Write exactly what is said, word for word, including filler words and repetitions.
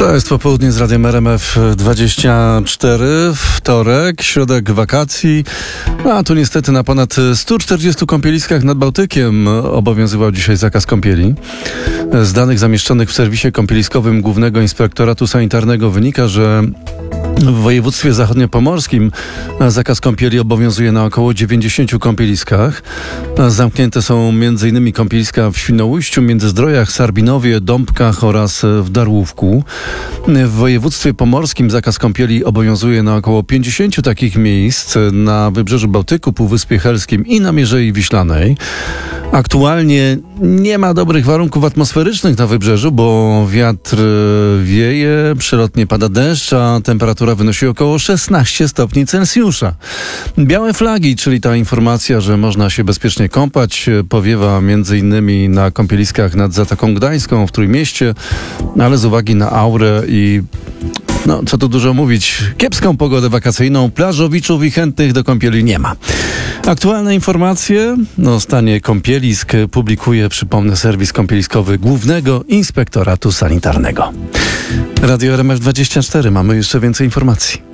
To jest popołudnie z Radiem R M F dwadzieścia cztery, wtorek, środek wakacji, a tu niestety na ponad stu czterdziestu kąpieliskach nad Bałtykiem obowiązywał dzisiaj zakaz kąpieli. Z danych zamieszczonych w serwisie kąpieliskowym Głównego Inspektoratu Sanitarnego wynika, że w województwie zachodniopomorskim zakaz kąpieli obowiązuje na około dziewięćdziesięciu kąpieliskach. Zamknięte są między innymi kąpieliska w Świnoujściu, Międzyzdrojach, Sarbinowie, Dąbkach oraz w Darłówku. W województwie pomorskim zakaz kąpieli obowiązuje na około pięćdziesięciu takich miejsc na Wybrzeżu Bałtyku, Półwyspie Helskim i na Mierzei Wiślanej. Aktualnie nie ma dobrych warunków atmosferycznych na Wybrzeżu, bo wiatr wieje, przelotnie pada deszcz, a temperatura wynosi około szesnaście stopni Celsjusza. Białe flagi, czyli ta informacja, że można się bezpiecznie kąpać, powiewa między innymi na kąpieliskach nad Zatoką Gdańską w Trójmieście, ale z uwagi na aurę i no, co tu dużo mówić, kiepską pogodę wakacyjną, plażowiczów i chętnych do kąpieli nie ma. Aktualne informacje o stanie kąpielisk publikuje, przypomnę, serwis kąpieliskowy Głównego Inspektoratu Sanitarnego. Radio R M F dwadzieścia cztery, mamy jeszcze więcej informacji.